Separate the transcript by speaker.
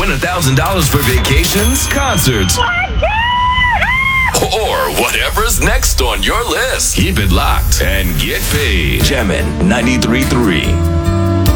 Speaker 1: Win $1,000 for vacations, concerts, or whatever's next on your list. Keep it locked and get paid. Jammin' 93.3.